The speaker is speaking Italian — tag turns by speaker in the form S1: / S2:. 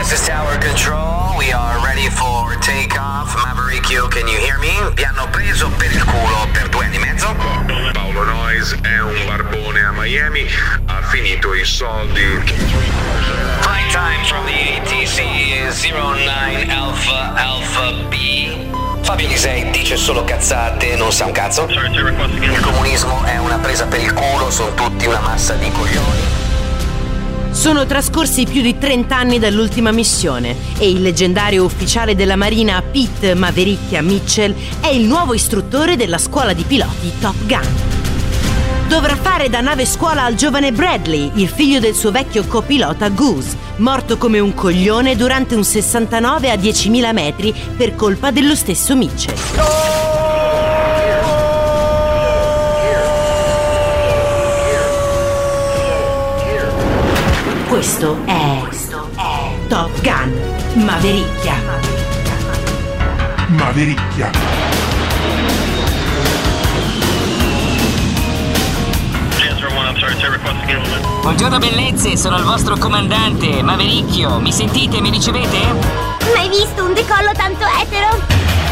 S1: This is Tower Control. We are ready for takeoff. Mavericchio, can you hear me? Vi hanno preso per il culo per 2 anni e mezzo.
S2: Paolo Noyes è un barbone a Miami, ha finito i soldi.
S1: Flight time from the ATC is 09 Alpha B. Fabio Lisei dice solo cazzate, non sa un cazzo. Il comunismo è una presa per il culo, sono tutti una massa di coglioni.
S3: Sono trascorsi più di 30 anni dall'ultima missione e il leggendario ufficiale della Marina Pete Mavericchia Mitchell è il nuovo istruttore della scuola di piloti Top Gun. Dovrà fare da nave scuola al giovane Bradley, il figlio del suo vecchio copilota Goose, morto come un coglione durante un 69 a 10.000 metri per colpa dello stesso Mitchell. Questo è Top Gun Mavericchia.
S4: Mavericchia.
S5: Buongiorno bellezze, sono il vostro comandante, Mavericchio. Mi sentite? Mi ricevete?
S6: Mai visto un decollo tanto etero?